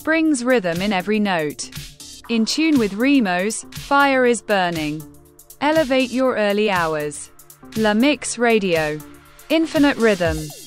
Springs rhythm in every note. In tune with Remos, fire is burning. Elevate your early hours. La Mix Radio. Infinite rhythm.